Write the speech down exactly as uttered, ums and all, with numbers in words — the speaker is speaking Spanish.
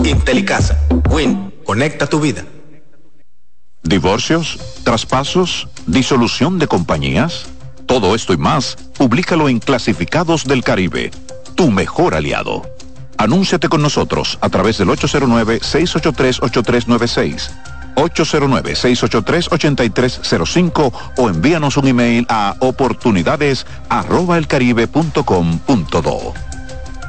Intelicasa. Win. Conecta tu vida. ¿Divorcios? ¿Traspasos? ¿Disolución de compañías? Todo esto y más, públicalo en Clasificados del Caribe, tu mejor aliado. Anúnciate con nosotros a través del ocho cero nueve, seis ocho tres, ocho tres nueve seis, ocho cero nueve, seis ocho tres, ocho tres cero cinco o envíanos un email a oportunidades arroba elcaribe punto com punto do.